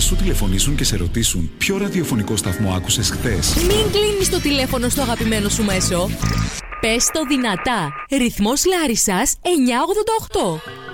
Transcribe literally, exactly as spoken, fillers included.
σου τηλεφωνήσουν και σε ρωτήσουν ποιο ραδιοφωνικό σταθμό άκουσες χτες, μην κλείνεις το τηλέφωνο στο αγαπημένο σου μέσο. Πες το δυνατά. Ρυθμός Λάρισσας εννιακόσια ογδόντα οκτώ.